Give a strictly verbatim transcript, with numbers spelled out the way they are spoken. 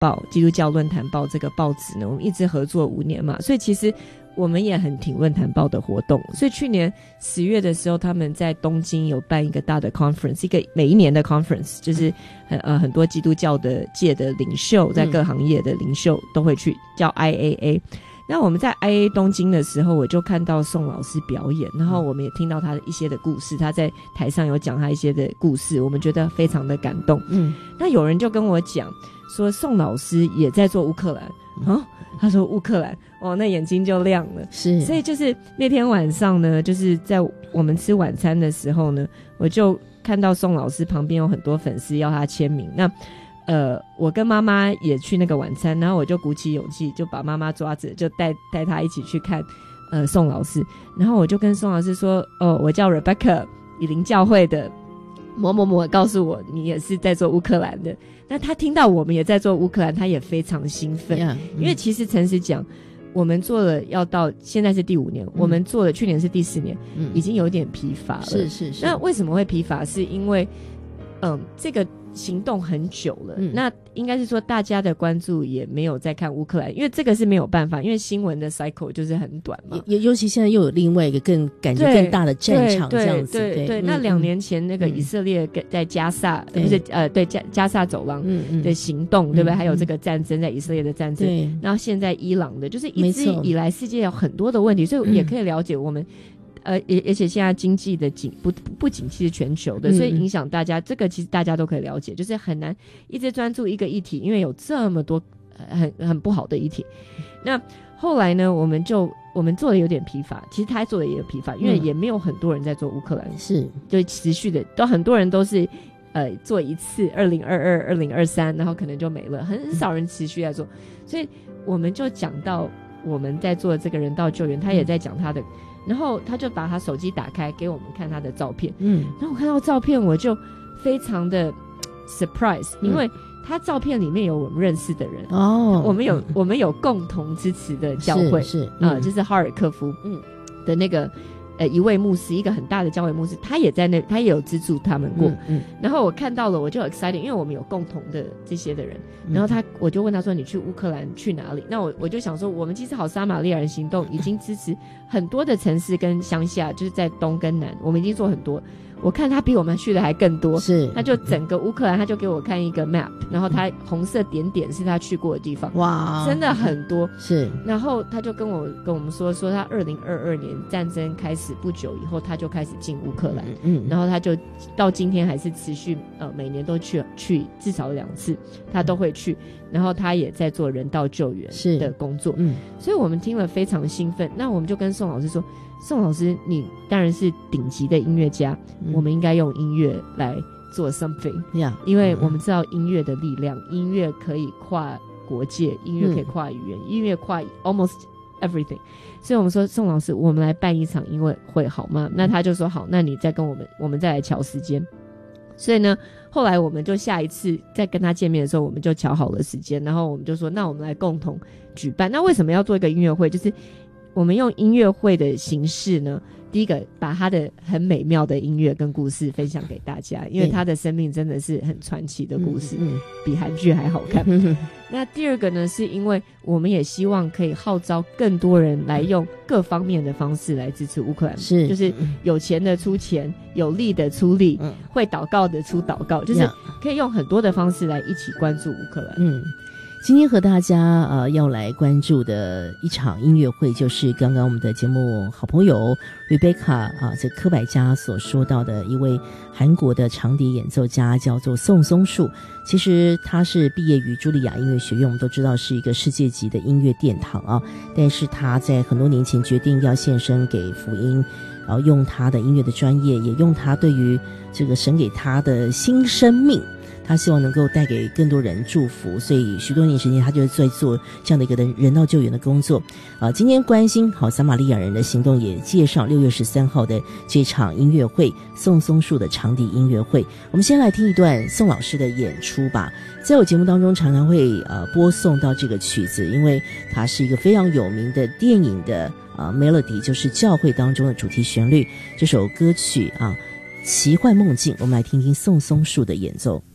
报基督教论坛报这个报纸呢，我们一直合作五年嘛，所以其实我们也很挺论坛报的活动。所以去年十月的时候，他们在东京有办一个大的 conference， 一个每一年的 conference， 就是很呃很多基督教的界的领袖，在各行业的领袖都会去，叫 I A A。那我们在 I A 东京的时候，我就看到宋老师表演，然后我们也听到他的一些的故事，他在台上有讲他一些的故事，我们觉得非常的感动。嗯，那有人就跟我讲说，宋老师也在做乌克兰啊，他说乌克兰，哦，那眼睛就亮了。是，所以就是那天晚上呢，就是在我们吃晚餐的时候呢，我就看到宋老师旁边有很多粉丝要他签名，那呃，我跟妈妈也去那个晚餐，然后我就鼓起勇气，就把妈妈抓着，就带带她一起去看呃宋老师。然后我就跟宋老师说：“哦，我叫 Rebecca， 以林教会的某某某，告诉我你也是在做乌克兰的。”那他听到我们也在做乌克兰，他也非常兴奋， yeah, 因为其实诚实讲，我们做了要到现在是第五年，嗯、我们做了去年是第四年，嗯、已经有点疲乏了。是是是。那为什么会疲乏？是因为嗯这个行动很久了，嗯、那应该是说大家的关注也没有在看乌克兰，因为这个是没有办法，因为新闻的 cycle 就是很短嘛。尤尤其现在又有另外一个更感觉更大的战场这样子。对对 对, 对、嗯，那两年前那个以色列在加萨，嗯、不是呃对加加萨走廊的行动，嗯、对不对？嗯、还有这个战争，在以色列的战争，对，然后现在伊朗的，就是一直以来世界有很多的问题，所以也可以了解我们。呃，而且现在经济的景不不景气是全球的，所以影响大家，嗯、这个其实大家都可以了解，就是很难一直专注一个议题，因为有这么多、呃、很很不好的议题。那后来呢，我们就我们做的有点疲乏，其实他做的也有疲乏，因为也没有很多人在做乌克兰，是就持续的，都很多人都是呃做一次二零二二、二零二三，然后可能就没了，很少人持续在做，所以我们就讲到我们在做这个人道救援，他也在讲他的。然后他就把他手机打开给我们看他的照片，嗯，然后我看到照片我就非常的 surprise，嗯、因为他照片里面有我们认识的人哦，我们有我们有共同支持的教会是啊、嗯呃，就是哈尔科夫嗯的那个呃一位牧师，一个很大的教会牧师，他也在那，他也有资助他们过，嗯嗯、然后我看到了我就 excited， 因为我们有共同的这些的人，然后他我就问他说你去乌克兰去哪里？那我我就想说我们其实好撒玛利亚人行动已经支持很多的城市跟乡下，就是在东跟南，我们已经做很多。我看他比我们去的还更多，是他就整个乌克兰，他就给我看一个 map， 然后他红色点点是他去过的地方，哇，真的很多是。然后他就跟我跟我们说说他二零二二年战争开始不久以后，他就开始进乌克兰，嗯，然后他就到今天还是持续呃每年都去去至少两次，他都会去。然后他也在做人道救援的工作，嗯，所以我们听了非常兴奋。那我们就跟宋老师说，宋老师你当然是顶级的音乐家，嗯、我们应该用音乐来做 something， yeah, 因为我们知道音乐的力量，嗯、音乐可以跨国界，音乐可以跨语言，嗯、音乐跨 almost everything。所以我们说宋老师，我们来办一场音乐会好吗？那他就说好，那你再跟我们，我们再来瞧时间。所以呢，后来我们就下一次再跟他见面的时候，我们就瞧好了时间，然后我们就说，那我们来共同举办。那为什么要做一个音乐会？就是我们用音乐会的形式呢，第一个把他的很美妙的音乐跟故事分享给大家，因为他的生命真的是很传奇的故事，嗯嗯、比韩剧还好看。嗯、那第二个呢，是因为我们也希望可以号召更多人来用各方面的方式来支持乌克兰，是就是有钱的出钱，有力的出力，嗯、会祷告的出祷告，就是可以用很多的方式来一起关注乌克兰。嗯。今天和大家呃要来关注的一场音乐会，就是刚刚我们的节目好朋友 Rebecca 啊，这柯百嘉所说到的一位韩国的长笛演奏家，叫做宋松树。其实他是毕业于茱莉亚音乐学院，我们都知道是一个世界级的音乐殿堂啊。但是他在很多年前决定要献身给福音，然后用他的音乐的专业，也用他对于这个神给他的新生命。他希望能够带给更多人祝福，所以许多年时间他就在做这样的一个人道救援的工作啊。今天关心好撒玛利亚人的行动，也介绍六月十三号的这场音乐会，宋松树的长笛音乐会。我们先来听一段宋老师的演出吧。在我节目当中常常会呃播送到这个曲子，因为它是一个非常有名的电影的啊 melody， 就是教会当中的主题旋律。这首歌曲啊奇幻梦境，我们来听听宋松树的演奏。